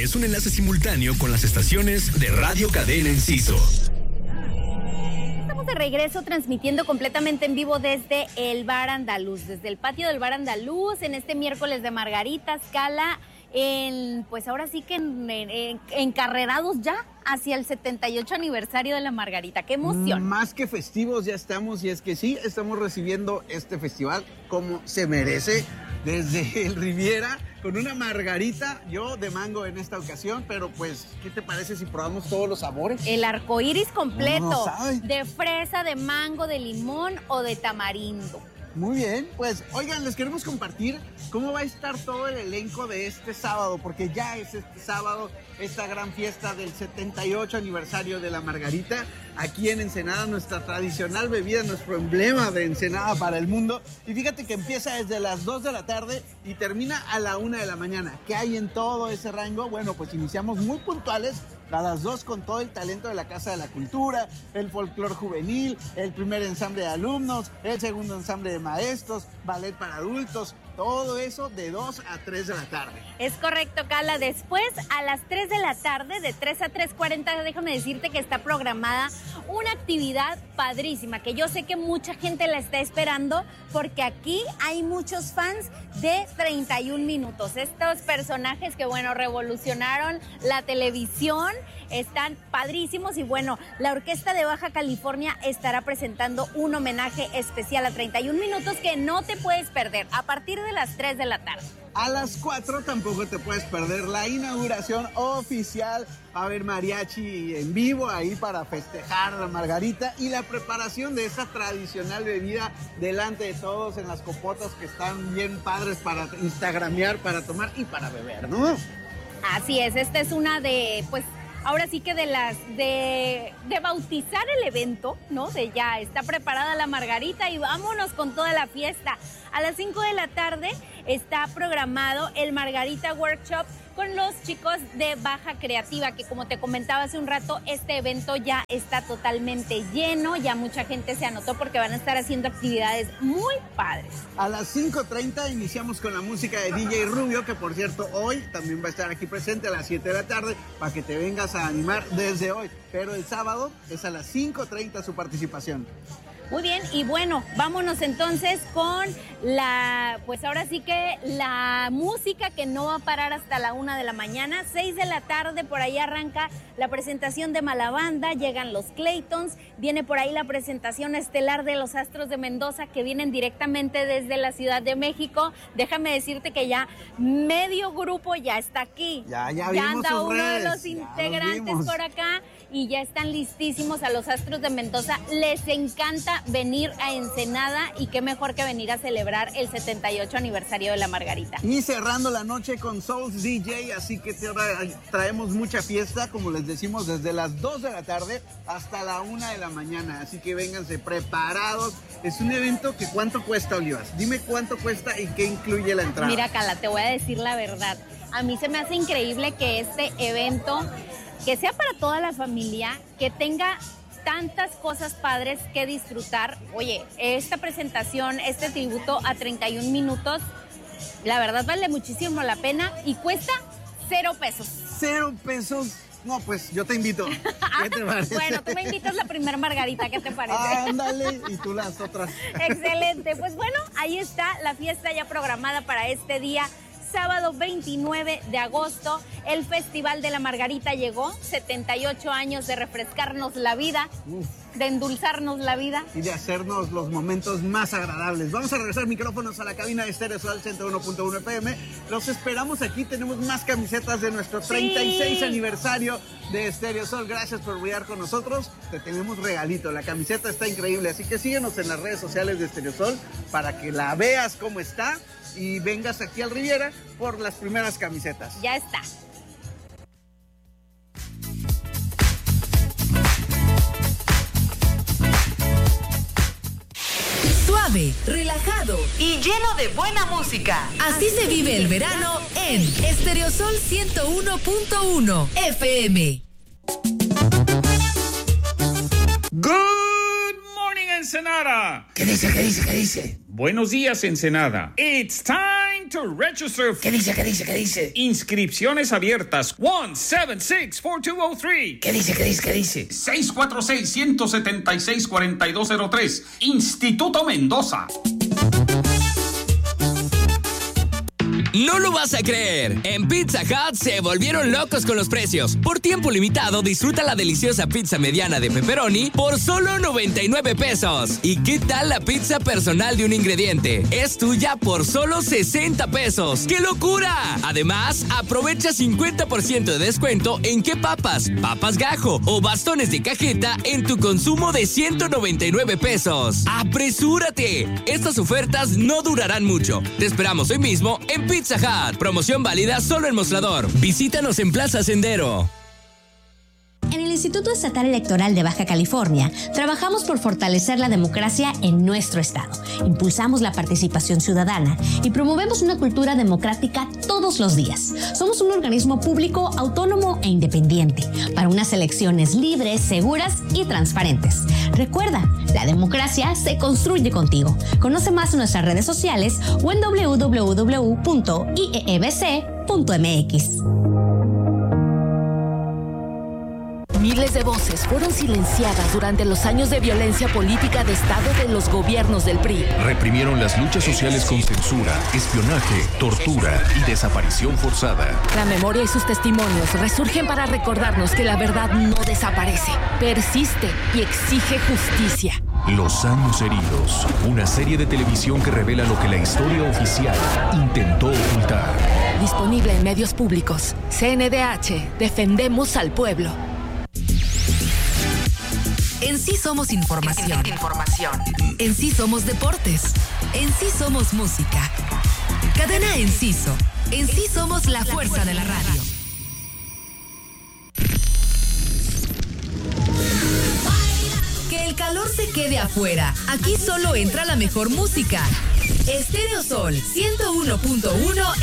tienes un enlace simultáneo con las estaciones de Radio Cadena Enciso. Estamos de regreso transmitiendo completamente en vivo desde el Bar Andaluz, desde el patio del Bar Andaluz, en este miércoles de Margaritas, Cala, pues ahora sí que encarrerados ya hacia el 78 aniversario de la Margarita. ¡Qué emoción! Más que festivos ya estamos, y es que sí, estamos recibiendo este festival como se merece, desde el Riviera, con una margarita, yo de mango en esta ocasión, pero pues, ¿qué te parece si probamos todos los sabores? El arcoíris completo, No sabe. de fresa, de mango, de limón o de tamarindo. Muy bien, pues, oigan, les queremos compartir cómo va a estar todo el elenco de este sábado, porque ya es este sábado esta gran fiesta del 78 aniversario de la Margarita, aquí en Ensenada, nuestra tradicional bebida, nuestro emblema de Ensenada para el mundo. Y fíjate que empieza desde las 2 de la tarde y termina a la 1 de la mañana. ¿Qué hay en todo ese rango? Bueno, pues iniciamos muy puntuales a las 2 con todo el talento de la Casa de la Cultura, el folclor juvenil, el primer ensamble de alumnos, el segundo ensamble de maestros, ballet para adultos, todo eso de 2 a 3 de la tarde. Es correcto, Cala. Después, a las 3 de la tarde, de 3 a 3:40, déjame decirte que está programada una actividad padrísima, que yo sé que mucha gente la está esperando, porque aquí hay muchos fans de 31 minutos. Estos personajes que, bueno, revolucionaron la televisión, están padrísimos. Y bueno, la Orquesta de Baja California estará presentando un homenaje especial a 31 minutos que no te puedes perder a partir de las 3 de la tarde. A las 4 tampoco te puedes perder la inauguración oficial. Va a haber mariachi en vivo ahí para festejar la Margarita y la preparación de esa tradicional bebida delante de todos en las copotas que están bien padres para instagramear, para tomar y para beber, ¿no? Así es, esta es una de, pues, ahora sí que de bautizar el evento, ¿no? De ya está preparada la Margarita y vámonos con toda la fiesta. A las 5 de la tarde está programado el Margarita Workshop con los chicos de Baja Creativa, que como te comentaba hace un rato, este evento ya está totalmente lleno, ya mucha gente se anotó porque van a estar haciendo actividades muy padres. A las 5:30 iniciamos con la música de DJ Rubio, que por cierto hoy también va a estar aquí presente a las 7 de la tarde para que te vengas a animar desde hoy, pero el sábado es a las 5:30 su participación. Muy bien, y bueno, vámonos entonces con pues ahora sí que la música que no va a parar hasta la 1 de la mañana, 6 de la tarde, por ahí arranca la presentación de Malabanda, llegan los Claytons, viene por ahí la presentación estelar de los Astros de Mendoza, que vienen directamente desde la Ciudad de México. Déjame decirte que ya medio grupo ya está aquí. Ya vimos anda sus uno redes, de los integrantes por acá y ya están listísimos. A los Astros de Mendoza les encanta venir a Ensenada y qué mejor que venir a celebrar el 78 aniversario de la Margarita. Y cerrando la noche con Souls DJ, así que traemos mucha fiesta, como les decimos, desde las 2 de la tarde hasta la 1 de la mañana, así que vénganse preparados. Es un evento que ¿cuánto cuesta, Olivas? Dime cuánto cuesta y qué incluye la entrada. Mira, Cala, te voy a decir la verdad. A mí se me hace increíble que este evento, que sea para toda la familia, que tenga tantas cosas padres que disfrutar. Oye, esta presentación, este tributo a 31 minutos, la verdad vale muchísimo la pena y cuesta 0 pesos. 0 pesos. No, pues yo te invito. ¿Qué te parece? Bueno, tú me invitas la primer Margarita, ¿qué te parece? Ándale, y tú las otras. Excelente. Pues bueno, ahí está la fiesta ya programada para este día. Sábado 29 de agosto, el Festival de la Margarita llegó, 78 años de refrescarnos la vida, de endulzarnos la vida. Y de hacernos los momentos más agradables. Vamos a regresar micrófonos a la cabina de Estéreo Sol 101.1 FM. Los esperamos aquí, tenemos más camisetas de nuestro 36 aniversario de Estéreo Sol. Gracias por brillar con nosotros. Te tenemos regalito, la camiseta está increíble, así que síguenos en las redes sociales de Estéreo Sol para que la veas cómo está y vengas aquí al Riviera por las primeras camisetas. Ya está. Suave, relajado y lleno de buena música. Así se vive el verano en Estéreo Sol 101.1 FM. Good morning, Ensenada. ¿Qué dice? Buenos días, Ensenada. It's time to register. ¿Qué dice? Inscripciones abiertas. 176-4203. ¿Qué dice? 646-176-4203. Instituto Mendoza. No lo vas a creer. En Pizza Hut se volvieron locos con los precios. Por tiempo limitado, disfruta la deliciosa pizza mediana de pepperoni por solo 99 pesos. ¿Y qué tal la pizza personal de un ingrediente? Es tuya por solo 60 pesos. ¡Qué locura! Además, aprovecha 50% de descuento en qué papas gajo o bastones de cajeta en tu consumo de 199 pesos. ¡Apresúrate! Estas ofertas no durarán mucho. Te esperamos hoy mismo en Pizza Hut. Promoción válida solo en Mostrador. Visítanos en Plaza Sendero. En el Instituto Estatal Electoral de Baja California, trabajamos por fortalecer la democracia en nuestro estado. Impulsamos la participación ciudadana y promovemos una cultura democrática todos los días. Somos un organismo público, autónomo e independiente para unas elecciones libres, seguras y transparentes. Recuerda, la democracia se construye contigo. Conoce más en nuestras redes sociales o en www.iebc.mx. Miles de voces fueron silenciadas durante los años de violencia política de Estado de los gobiernos del PRI. Reprimieron las luchas sociales con censura, espionaje, tortura y desaparición forzada. La memoria y sus testimonios resurgen para recordarnos que la verdad no desaparece, persiste y exige justicia. Los años heridos, una serie de televisión que revela lo que la historia oficial intentó ocultar. Disponible en medios públicos. CNDH, defendemos al pueblo. En Sí Somos Información. En Sí Somos Deportes. En Sí Somos Música. Cadena Enciso. En Sí Somos la fuerza de la radio. Que el calor se quede afuera. Aquí solo entra la mejor música. Estéreo Sol 101.1